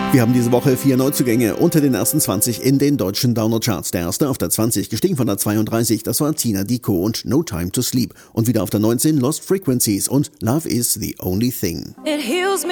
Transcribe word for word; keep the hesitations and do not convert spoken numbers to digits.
Wir haben diese Woche vier Neuzugänge unter den ersten zwanzig in den deutschen Download-Charts. Der erste auf der zwanzig, gestiegen von der zweiunddreißig, das war Tina Dicko und No Time to Sleep. Und wieder auf der neunzehn Lost Frequencies und Love is the Only Thing. It heals me.